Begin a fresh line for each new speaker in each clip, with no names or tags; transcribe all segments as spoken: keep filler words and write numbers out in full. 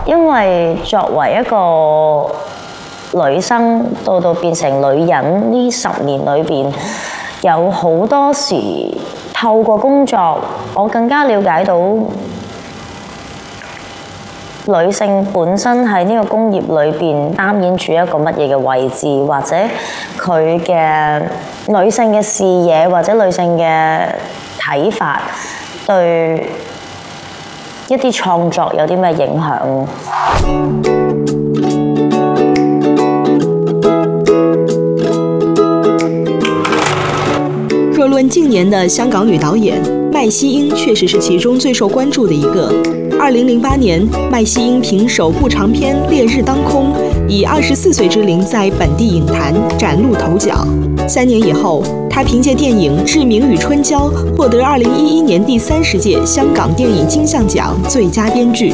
因為作為一個女生到到變成女人呢十年裏邊，有好多時透過工作，我更加了解到女性本身喺呢個工業裏邊擔演住一個乜嘢嘅位置，或者佢嘅女性嘅視野或者女性嘅睇法對一啲創作有啲咩影響？
若论近年的香港女导演，麦西英确实是其中最受关注的一个。二零零八年，麦西英凭首部长片《烈日当空》，以二十四岁之龄在本地影坛崭露头角。三年以后，她凭借电影《志明与春娇》获得二零一一年第三十届香港电影金像奖最佳编剧。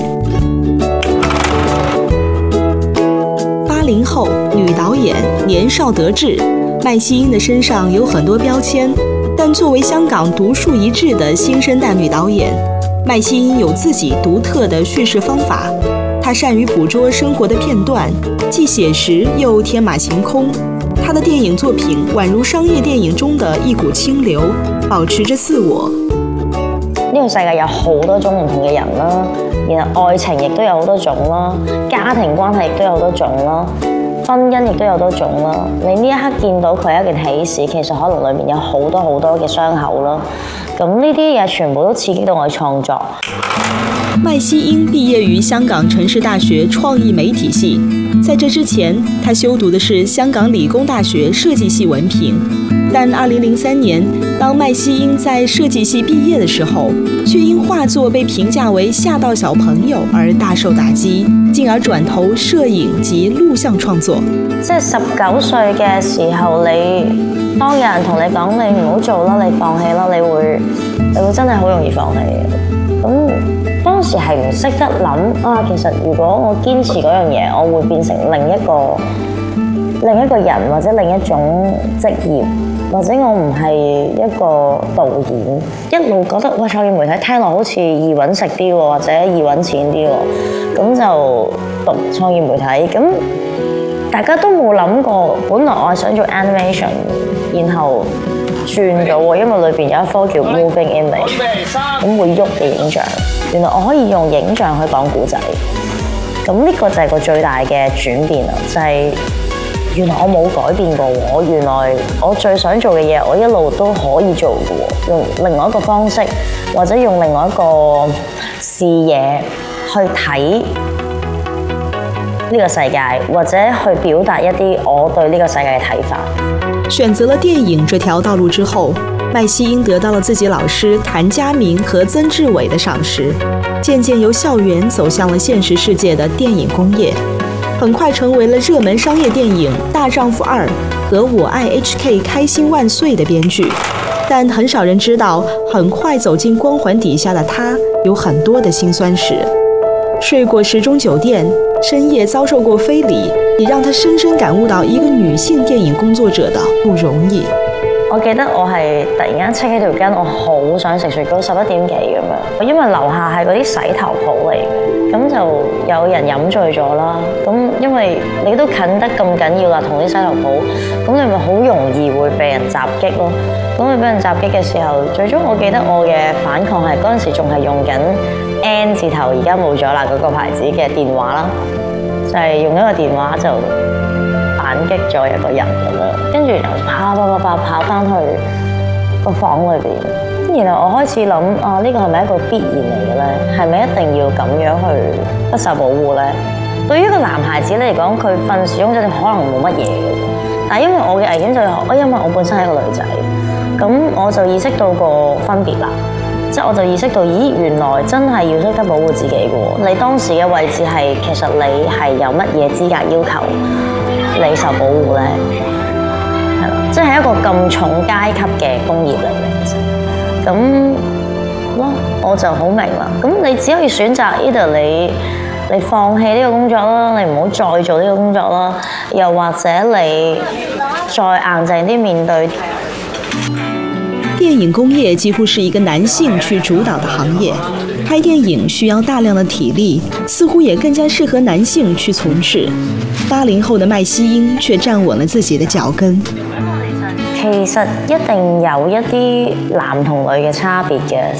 八零后女导演，年少得志，麦西英的身上有很多标签，但作为香港独树一帜的新生代女导演，麦西英有自己独特的叙事方法。她善于捕捉生活的片段，既写实又天马行空。她的電影作品宛如商業電影中的一股清流，保持着自我。
呢個世界有好多種唔同嘅人啦，然後愛情亦都有好多種啦，家庭關係亦都有好多種啦，婚姻亦都有好多種啦。你呢一刻見到佢係一件喜事，其實可能裏面有好多好多嘅傷口啦。咁呢啲嘢全部都刺激到我創作。
麥西英畢業於香港城市大學創意媒體系，在這之前，她修讀的是香港理工大學設計系文憑。但二零零三年，當麥西英在設計系畢業的時候，卻因畫作被評價為嚇到小朋友而大受打擊，進而轉投攝影及錄像創作。
即係十九歲嘅時候，你當有人同你講你唔好做啦，你放棄啦，你會你會真係好容易放棄嘅。咁當時係唔識得諗啊，其實如果我堅持嗰樣嘢，我會變成另一個另一個人或者另一種職業，或者我唔係一個導演，一路覺得哇創意媒體聽落好似易揾食啲喎，或者易揾錢啲喎，咁就讀創意媒體。咁大家都冇諗過，本來我係想做 animation， 然後轉咗喎，因為裏邊有一科叫 moving image， 咁會喐嘅影像。原來我可以用影像去講故仔，咁呢個就係個最大嘅轉變啦，就係、是、原來我冇改變過喎，我原來我最想做嘅嘢，我一路都可以做嘅喎，用另外一個方式，或者用另外一個視野去睇呢個世界，或者去表達一啲我對呢個世界嘅睇法。
選擇了電影這條道路之後，麥西英得到了自己老師譚家明和曾志偉的賞識，漸漸由校園走向了現實世界的電影工業，很快成為了熱門商業電影《大丈夫二》和《我愛 H K 開心萬歲》的編劇。但很少人知道，很快走進光環底下的他有很多的辛酸史。睡過時鐘酒店，深夜遭受過非禮，也讓他深深感悟到一個女性電影工作者的不容易。
我記得我係突然間戚起條筋，我好想食雪糕，十一點幾咁樣，因為樓下係嗰啲洗頭鋪嚟嘅，咁就有人飲醉咗啦。咁因為你都近得咁緊要啦，同啲洗頭鋪，咁你咪好容易會被人襲擊咯。咁你俾人襲擊嘅時候，最終我記得我嘅反抗係嗰陣時仲係用緊 N 字頭，而家冇咗啦嗰個牌子嘅電話啦，就係、是、用一個電話就反擊咗一個人咁樣，跟住就跑跑跑跑跑翻去個房裏邊，然後我開始諗啊，呢個係咪一個必然嚟嘅咧？係咪一定要咁樣去不受保護咧？對於一個男孩子嚟講，佢瞓時鐘真係可能冇乜嘢嘅，但係因為我嘅危險就係、是，因為我本身係一個女仔，咁我就意識到個分別啦。即係我就意識到，咦，原來真係要識得保護自己嘅喎。你當時嘅位置係，其實你係有乜嘢資格要求你受保護咧？係啦，即係一個咁重階級嘅工業嚟嘅，其實咁咯，我就好明啦。咁你只可以選擇 either 你你放棄呢個工作啦，你唔好再做呢個工作啦，又或者你再硬淨啲面對。
電影工業幾乎是一個男性去主導的行業， 拍电影需要大量的体力，似乎也更加适合男性去从事。八零後的麥希英卻站穩了自己的腳跟。
其實一定有一啲男同女嘅差別嘅，